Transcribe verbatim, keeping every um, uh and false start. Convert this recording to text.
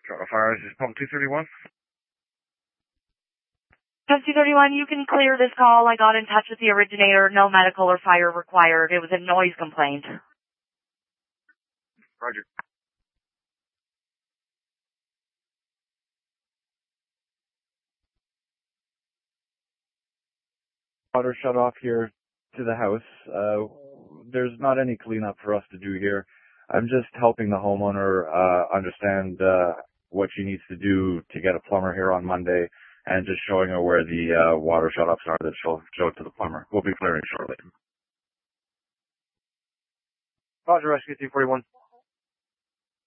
Toronto Fire, this is pump two thirty-one. Pump two thirty-one, you can clear this call. I got in touch with the originator. No medical or fire required. It was a noise complaint. Roger. Water shut off here to the house. Uh, there's not any cleanup for us to do here. I'm just helping the homeowner uh, understand uh, what she needs to do to get a plumber here on Monday, and just showing her where the uh, water shut-offs are that she'll show to the plumber. We'll be clearing shortly. Roger, Rescue three forty-one.